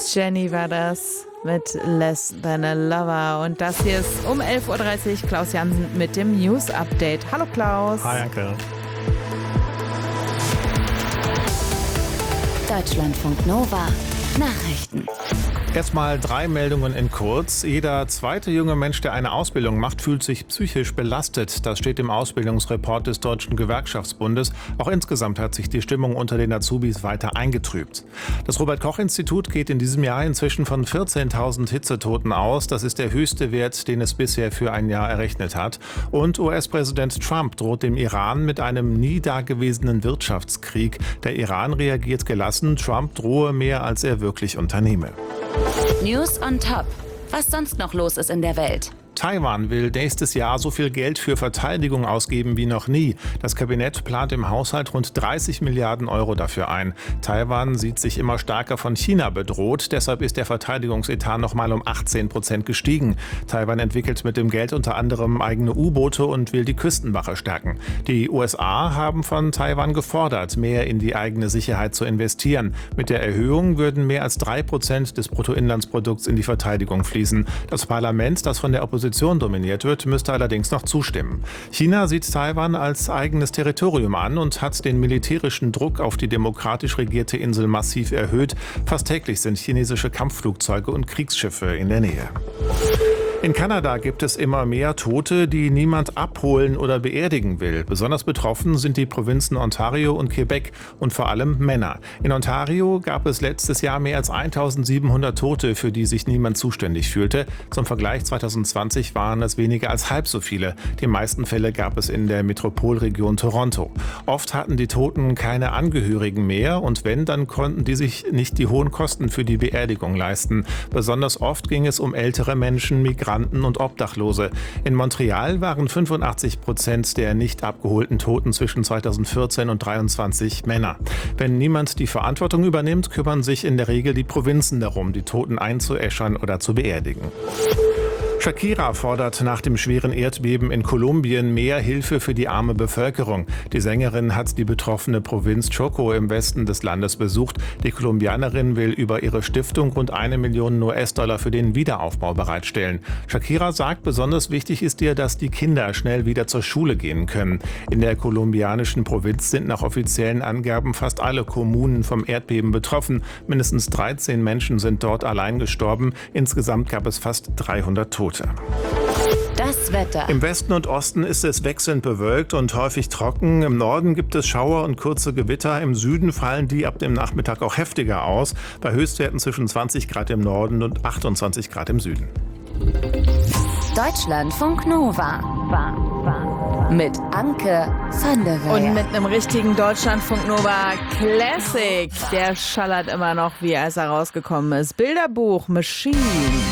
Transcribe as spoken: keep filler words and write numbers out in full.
Jenny war das mit Less Than a Lover. Und das hier ist um elf Uhr dreißig Klaus Jansen mit dem News Update. Hallo Klaus. Hi Anke. Deutschlandfunk Nova Nachrichten. Erstmal drei Meldungen in kurz. Jeder zweite junge Mensch, der eine Ausbildung macht, fühlt sich psychisch belastet. Das steht im Ausbildungsreport des Deutschen Gewerkschaftsbundes. Auch insgesamt hat sich die Stimmung unter den Azubis weiter eingetrübt. Das Robert-Koch-Institut geht in diesem Jahr inzwischen von vierzehntausend Hitzetoten aus. Das ist der höchste Wert, den es bisher für ein Jahr errechnet hat. Und U S-Präsident Trump droht dem Iran mit einem nie dagewesenen Wirtschaftskrieg. Der Iran reagiert gelassen. Trump drohe mehr, als er wirklich unternehme. News on Top. Was sonst noch los ist in der Welt. Taiwan will nächstes Jahr so viel Geld für Verteidigung ausgeben wie noch nie. Das Kabinett plant im Haushalt rund dreißig Milliarden Euro dafür ein. Taiwan sieht sich immer stärker von China bedroht. Deshalb ist der Verteidigungsetat noch mal um achtzehn Prozent gestiegen. Taiwan entwickelt mit dem Geld unter anderem eigene U-Boote und will die Küstenwache stärken. Die U S A haben von Taiwan gefordert, mehr in die eigene Sicherheit zu investieren. Mit der Erhöhung würden mehr als drei Prozent des Bruttoinlandsprodukts in die Verteidigung fließen. Das Parlament, das von der Opposition dominiert wird, müsste allerdings noch zustimmen. China sieht Taiwan als eigenes Territorium an und hat den militärischen Druck auf die demokratisch regierte Insel massiv erhöht. Fast täglich sind chinesische Kampfflugzeuge und Kriegsschiffe in der Nähe. In Kanada gibt es immer mehr Tote, die niemand abholen oder beerdigen will. Besonders betroffen sind die Provinzen Ontario und Quebec und vor allem Männer. In Ontario gab es letztes Jahr mehr als eintausendsiebenhundert Tote, für die sich niemand zuständig fühlte. Zum Vergleich zwanzig zwanzig waren es weniger als halb so viele. Die meisten Fälle gab es in der Metropolregion Toronto. Oft hatten die Toten keine Angehörigen mehr und wenn, dann konnten die sich nicht die hohen Kosten für die Beerdigung leisten. Besonders oft ging es um ältere Menschen, Migranten und Obdachlose. In Montreal waren fünfundachtzig Prozent der nicht abgeholten Toten zwischen zweitausendvierzehn und zweitausenddreiundzwanzig Männer. Wenn niemand die Verantwortung übernimmt, kümmern sich in der Regel die Provinzen darum, die Toten einzuäschern oder zu beerdigen. Shakira fordert nach dem schweren Erdbeben in Kolumbien mehr Hilfe für die arme Bevölkerung. Die Sängerin hat die betroffene Provinz Chocó im Westen des Landes besucht. Die Kolumbianerin will über ihre Stiftung rund eine Million U S-Dollar für den Wiederaufbau bereitstellen. Shakira sagt, besonders wichtig ist ihr, dass die Kinder schnell wieder zur Schule gehen können. In der kolumbianischen Provinz sind nach offiziellen Angaben fast alle Kommunen vom Erdbeben betroffen. Mindestens dreizehn Menschen sind dort allein gestorben. Insgesamt gab es fast dreihundert Tote. Das Wetter. Im Westen und Osten ist es wechselnd bewölkt und häufig trocken. Im Norden gibt es Schauer und kurze Gewitter. Im Süden fallen die ab dem Nachmittag auch heftiger aus. Bei Höchstwerten zwischen zwanzig Grad im Norden und achtundzwanzig Grad im Süden. Deutschlandfunk Nova. Mit Anke van der Weyer. Und mit einem richtigen Deutschlandfunk Nova Classic. Der schallert immer noch, wie als er rausgekommen ist. Bilderbuch Machine.